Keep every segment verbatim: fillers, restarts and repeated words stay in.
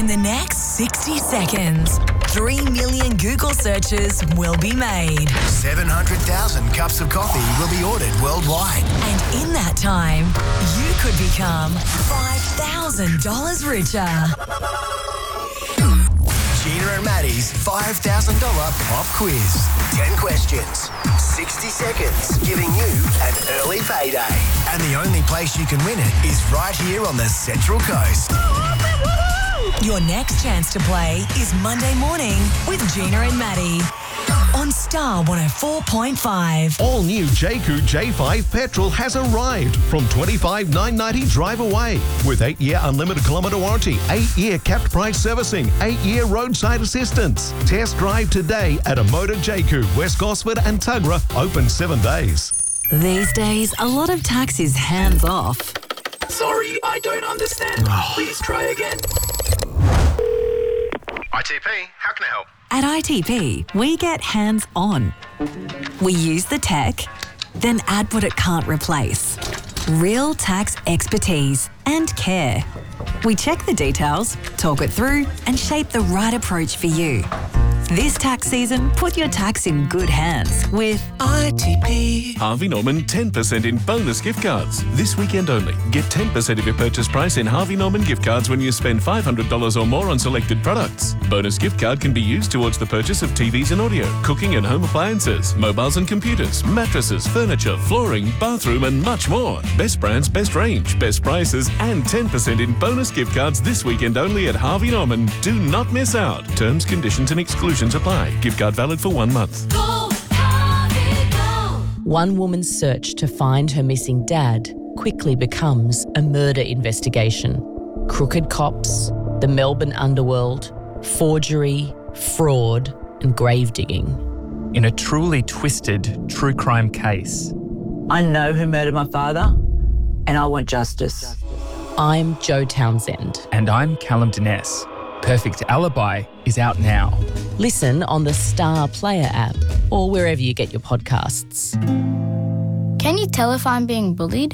In the next sixty seconds, three million Google searches will be made. seven hundred thousand cups of coffee will be ordered worldwide. And in that time, you could become five thousand dollars richer. Gina and Maddie's five thousand dollars pop quiz. ten questions, sixty seconds, giving you an early payday. And the only place you can win it is right here on the Central Coast. Your next chance to play is Monday morning with Gina and Maddie on Star one oh four point five. All new J C U J five petrol has arrived from twenty-five thousand nine hundred ninety drive away with eight-year unlimited kilometre warranty, eight-year capped price servicing, eight-year roadside assistance. Test drive today at a Motor J C U, West Gosford and Tuggerah, open seven days. These days, a lot of tax is hands off. Sorry, I don't understand. Please try again. I T P, how can I help? At I T P, we get hands-on. We use the tech, then add what it can't replace. Real tax expertise and care. We check the details, talk it through, and shape the right approach for you. This tax season, put your tax in good hands with I T P. Harvey Norman ten percent in bonus gift cards. This weekend only. Get ten percent of your purchase price in Harvey Norman gift cards when you spend five hundred dollars or more on selected products. Bonus gift card can be used towards the purchase of T Vs and audio, cooking and home appliances, mobiles and computers, mattresses, furniture, flooring, bathroom and much more. Best brands, best range, best prices and ten percent in bonus gift cards this weekend only at Harvey Norman. Do not miss out. Terms, conditions and exclusions apply. Gift card valid for one month. Go, Harvey, go. One woman's search to find her missing dad quickly becomes a murder investigation. Crooked cops, the Melbourne underworld, forgery, fraud, and grave digging. In a truly twisted true crime case. I know who murdered my father, and I want justice. I'm Jo Townsend. And I'm Callum Dines. Perfect Alibi is out now. Listen on the Star Player app or wherever you get your podcasts. Can you tell if I'm being bullied?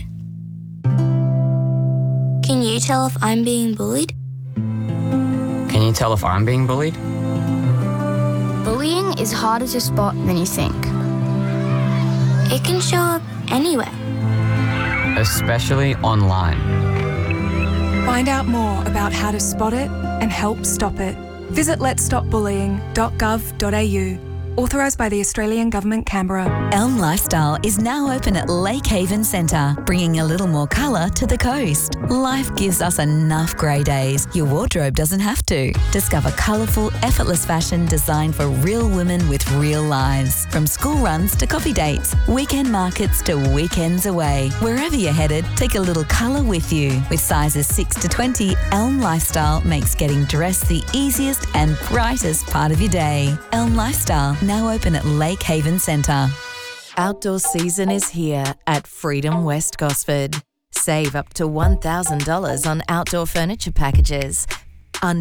Can you tell if I'm being bullied? Can you tell if I'm being bullied? Bullying is harder to spot than you think. It can show up anywhere. Especially online. Find out more about how to spot it and help stop it. Visit lets stop bullying dot gov dot a u. Authorised by the Australian Government, Canberra. Elm Lifestyle is now open at Lake Haven Centre, bringing a little more colour to the coast. Life gives us enough grey days. Your wardrobe doesn't have to. Discover colourful, effortless fashion designed for real women with real lives. From school runs to coffee dates, weekend markets to weekends away. Wherever you're headed, take a little colour with you. With sizes six to twenty, Elm Lifestyle makes getting dressed the easiest and brightest part of your day. Elm Lifestyle, now open at Lake Haven Centre. Outdoor season is here at Freedom West Gosford. Save up to one thousand dollars on outdoor furniture packages